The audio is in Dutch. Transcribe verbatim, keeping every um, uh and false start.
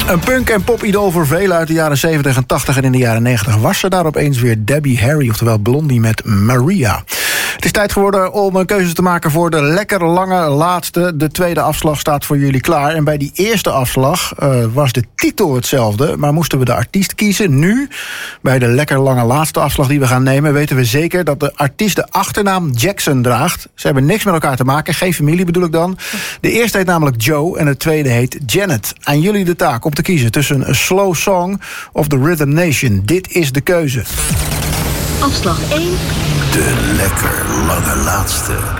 Een punk- en pop-idool voor velen uit de jaren zeventig en tachtig... en in de jaren negentig was ze daar opeens weer Debbie Harry... oftewel Blondie met Maria. Het is tijd geworden om een keuze te maken voor de lekker lange laatste. De tweede afslag staat voor jullie klaar. En bij die eerste afslag uh, was de titel hetzelfde... maar moesten we de artiest kiezen. Nu, bij de lekker lange laatste afslag die we gaan nemen... weten we zeker dat de artiest de achternaam Jackson draagt. Ze hebben niks met elkaar te maken, geen familie bedoel ik dan. De eerste heet namelijk Joe en de tweede heet Janet. Aan jullie de taak om te kiezen tussen een slow song of The Rhythm Nation. Dit is de keuze. Afslag één. De lekker lange laatste.